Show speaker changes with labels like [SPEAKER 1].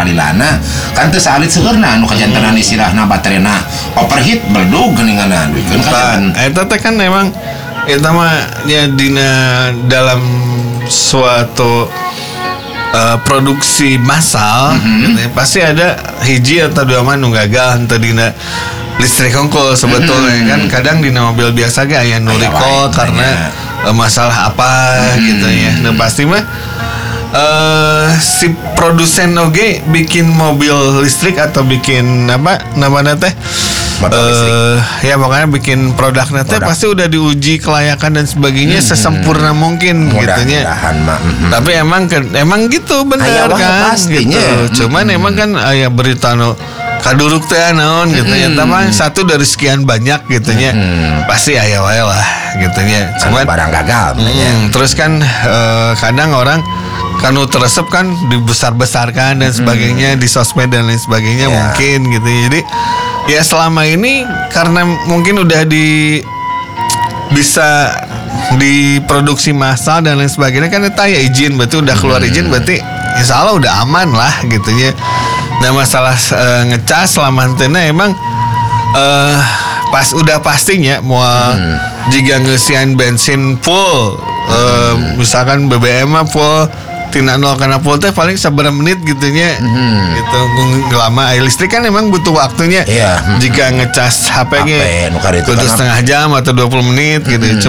[SPEAKER 1] paralilana kan teu salit seueurna anu kajantenan istilahna baterena overheat beledug geuninganna duikeun kan
[SPEAKER 2] eta teh kan memang eta mah nya dina dalam suatu produksi massal gitu, pasti ada hiji atau dua mah nu gagal henteu dina listrik hongkol sebetulnya kan kadang dina mobil biasa ge aya nu recall karena masalah apa gitu ya. Nah pasti mah si produsen oge bikin mobil listrik atau bikin apa namanya teh ya makanya bikin produknya teh pasti udah diuji kelayakan dan sebagainya sesempurna mungkin gitunya. Tapi emang gitu bener kan gitu. Cuman emang kan aya berita no kaduruk teh naon gitu ya. Tapi satu dari sekian banyak gitunya. Pasti aya wae lah gitunya. Cuman
[SPEAKER 1] barang gagal
[SPEAKER 2] terus kan kadang orang kanu teresep kan dibesar-besarkan dan sebagainya di sosmed dan lain sebagainya mungkin gitu. Jadi ya selama ini karena mungkin udah bisa diproduksi massal dan lain sebagainya kan itu ya izin berarti udah keluar izin berarti insya Allah udah aman lah gitunya. Nah masalah ngecas selama antena emang pas udah pastinya mau jika ngesian bensin full misalkan BBM mah full tina nol karena full teh paling sabar menit gitunya gitu lama air listrik kan emang butuh waktunya jika ngecas HP-nya kudu setengah jam atau 20 menit gitu